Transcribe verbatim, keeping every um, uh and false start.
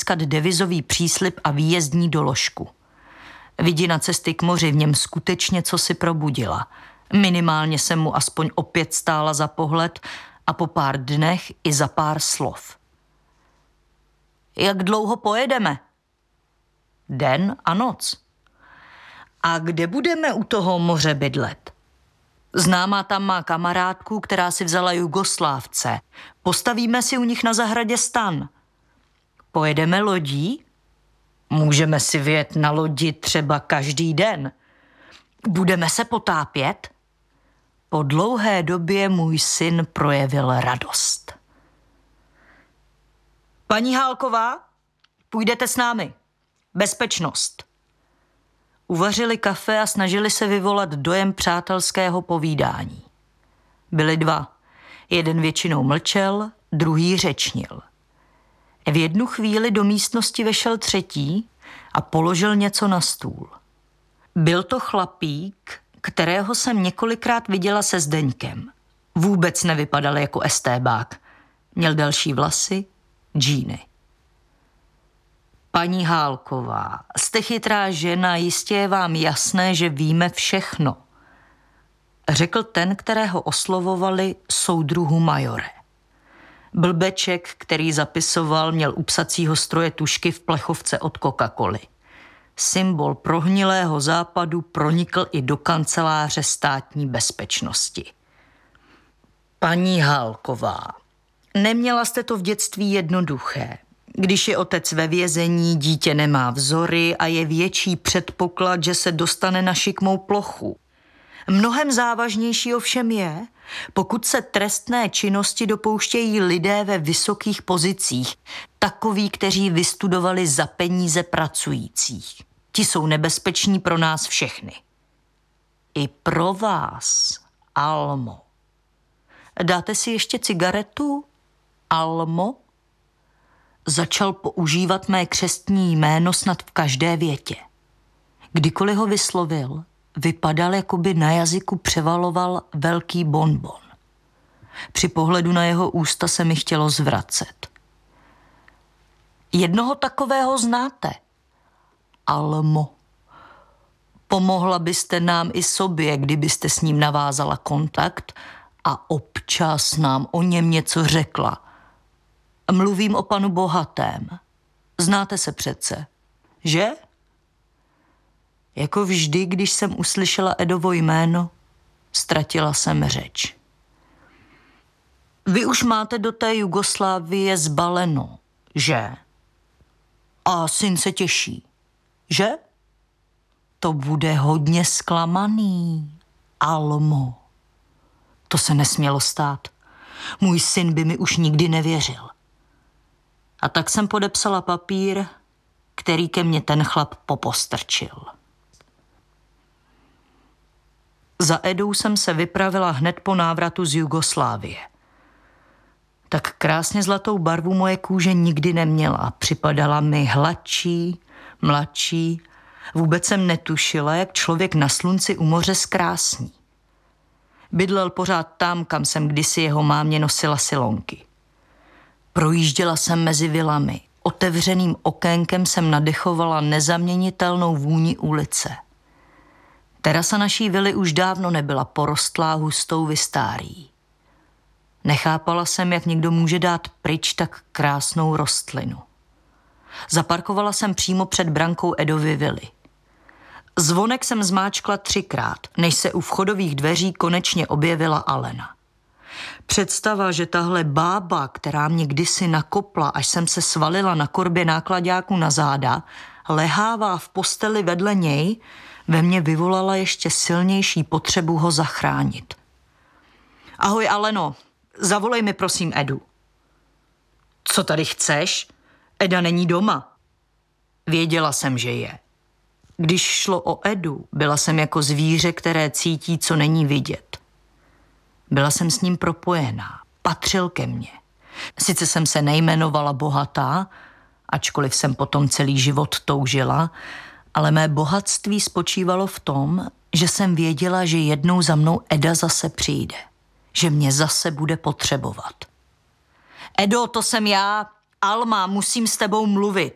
získat devizový příslib a výjezdní doložku. Vidina cesty k moři v něm skutečně cosi probudila. Minimálně jsem mu aspoň opět stála za pohled a po pár dnech i za pár slov. Jak dlouho pojedeme? Den a noc. A kde budeme u toho moře bydlet? Známá tam má kamarádku, která si vzala Jugoslávce. Postavíme si u nich na zahradě stan. Pojedeme lodí? Můžeme si vyjet na lodi třeba každý den. Budeme se potápět? Po dlouhé době můj syn projevil radost. Paní Hálková, půjdete s námi. Bezpečnost. Uvařili kafe a snažili se vyvolat dojem přátelského povídání. Byli dva. Jeden většinou mlčel, druhý řečnil. V jednu chvíli do místnosti vešel třetí a položil něco na stůl. Byl to chlapík, kterého jsem několikrát viděla se Zdeňkem. Vůbec nevypadal jako estébák. Měl delší vlasy, džíny. Paní Hálková, jste chytrá žena, jistě je vám jasné, že víme všechno, řekl ten, kterého oslovovali soudruhu majore. Blbeček, který zapisoval, měl u psacího stroje tužky v plechovce od Coca-Coly. Symbol prohnilého západu pronikl i do kanceláře státní bezpečnosti. Paní Hálková, neměla jste to v dětství jednoduché. Když je otec ve vězení, dítě nemá vzory a je větší předpoklad, že se dostane na šikmou plochu. Mnohem závažnější ovšem je, pokud se trestné činnosti dopouštějí lidé ve vysokých pozicích, takoví, kteří vystudovali za peníze pracujících. Ti jsou nebezpeční pro nás všechny. I pro vás, Almo. Dáte si ještě cigaretu, Almo? Začal používat mé křestní jméno snad v každé větě. Kdykoliv ho vyslovil, vypadal, jako by na jazyku převaloval velký bonbon. Při pohledu na jeho ústa se mi chtělo zvracet. Jednoho takového znáte? Almo. Pomohla byste nám i sobě, kdybyste s ním navázala kontakt a občas nám o něm něco řekla. Mluvím o panu Bohatém. Znáte se přece, že? Jako vždy, když jsem uslyšela Edovo jméno, ztratila jsem řeč. Vy už máte do té Jugoslávie zbaleno, že? A syn se těší, že? To bude hodně zklamaný, Almo. To se nesmělo stát. Můj syn by mi už nikdy nevěřil. A tak jsem podepsala papír, který ke mně ten chlap popostrčil. Za Edou jsem se vypravila hned po návratu z Jugoslávie. Tak krásně zlatou barvu moje kůže nikdy neměla. Připadala mi hladčí, mladší. Vůbec jsem netušila, jak člověk na slunci u moře zkrásní. Bydlel pořád tam, kam jsem kdysi jeho mámě nosila silonky. Projížděla jsem mezi vilami. Otevřeným okénkem jsem nadechovala nezaměnitelnou vůni ulice. Terasa naší vily už dávno nebyla porostlá hustou vystáří. Nechápala jsem, jak někdo může dát pryč tak krásnou rostlinu. Zaparkovala jsem přímo před brankou Edovy vily. Zvonek jsem zmáčkla třikrát, než se u vchodových dveří konečně objevila Alena. Představa, že tahle bába, která mě kdysi nakopla, až jsem se svalila na korbě náklaďáku na záda, lehává v posteli vedle něj, ve mně vyvolala ještě silnější potřebu ho zachránit. Ahoj, Aleno, zavolej mi prosím Edu. Co tady chceš? Eda není doma. Věděla jsem, že je. Když šlo o Edu, byla jsem jako zvíře, které cítí, co není vidět. Byla jsem s ním propojená, patřil ke mně. Sice jsem se nejmenovala Bohatá, ačkoliv jsem potom celý život toužila, ale mé bohatství spočívalo v tom, že jsem věděla, že jednou za mnou Eda zase přijde, že mě zase bude potřebovat. Edo, to jsem já, Alma, musím s tebou mluvit.